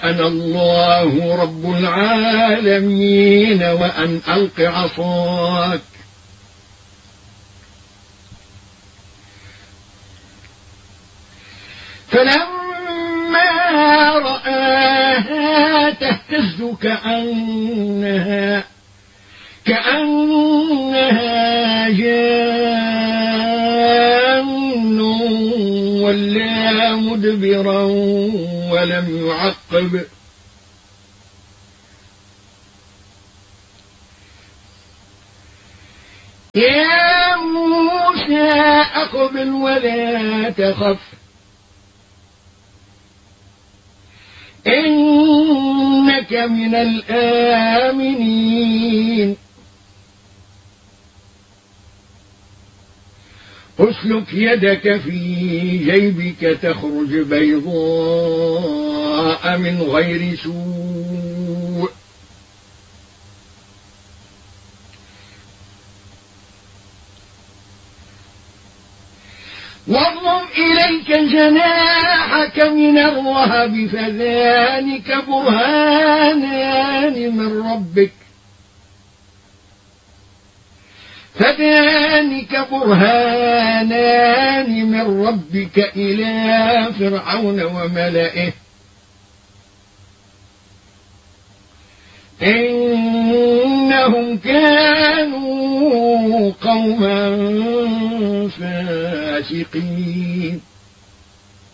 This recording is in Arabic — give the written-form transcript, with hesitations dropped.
أنا الله رب العالمين وأن ألق عصاك. فلما رآها تهتز كأنها جان ولا مدبرا ولم يعقب. يا موسى أقبل ولا تخف إنك من الآمنين. اسلك يدك في جيبك تخرج بيضاء من غير سوء واضم إليك جناحك من الرهب فذلك برهانان من ربك إلى فرعون وملئه إنهم كانوا قوما فاسقين.